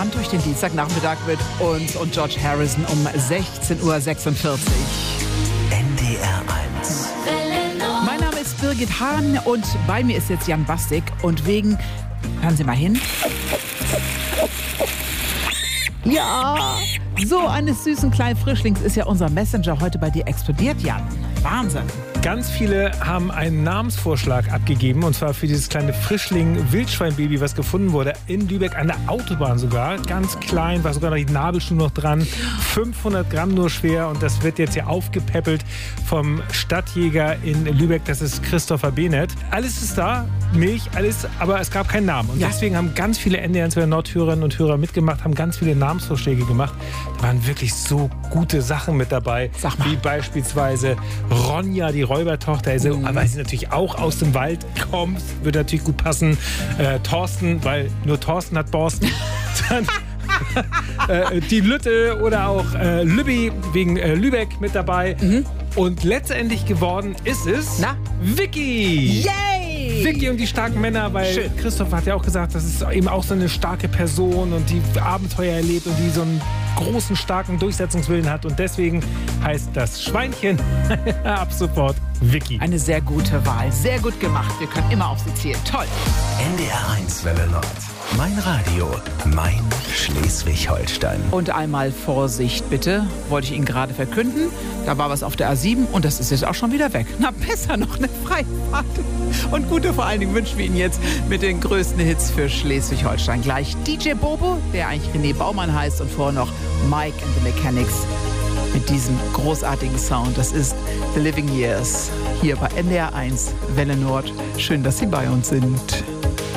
entspannt durch den Dienstagnachmittag mit uns und George Harrison um 16.46 Uhr. NDR 1. Mein Name ist Birgit Hahn und bei mir ist jetzt Jan Bastik. Und wegen, hören Sie mal hin. Ja, so eines süßen kleinen Frischlings ist ja unser Messenger heute bei dir explodiert, Jan. Wahnsinn. Ganz viele haben einen Namensvorschlag abgegeben, und zwar für dieses kleine Frischling-Wildschweinbaby, was gefunden wurde in Lübeck an der Autobahn sogar. Ganz klein, war sogar noch die Nabelschnur noch dran. 500 Gramm nur schwer, und das wird jetzt hier aufgepäppelt vom Stadtjäger in Lübeck. Das ist Christopher Behnert. Alles ist da, Milch, alles, aber es gab keinen Namen. Und deswegen haben ganz viele NDR 1 Nordhörerinnen und Hörer mitgemacht, haben ganz viele Namensvorschläge gemacht. Da waren wirklich so gute Sachen mit dabei, wie beispielsweise Ronja, die Räubertochter, also, weil sie natürlich auch aus dem Wald kommt, würde natürlich gut passen. Thorsten, weil nur Thorsten hat Borsten. Dann die Lütte oder auch Lübbi wegen Lübeck mit dabei. Und letztendlich geworden ist es Vicky. Yay! Vicky und die starken Männer, weil Christoph hat ja auch gesagt, das ist eben auch so eine starke Person und die Abenteuer erlebt und die so einen großen, starken Durchsetzungswillen hat. Und deswegen heißt das Schweinchen ab sofort Vicky. Eine sehr gute Wahl. Sehr gut gemacht. Wir können immer auf sie zählen. Toll. NDR 1 Welle Nord. Mein Radio, mein Schleswig-Holstein. Und einmal Vorsicht bitte, wollte ich Ihnen gerade verkünden. Da war was auf der A7 und das ist jetzt auch schon wieder weg. Na, besser noch eine Freifahrt. Und gute vor allen Dingen wünschen wir Ihnen jetzt mit den größten Hits für Schleswig-Holstein. Gleich DJ Bobo, der eigentlich René Baumann heißt, und vorher noch Mike and the Mechanics mit diesem großartigen Sound. Das ist The Living Years hier bei NDR 1 Welle Nord. Schön, dass Sie bei uns sind.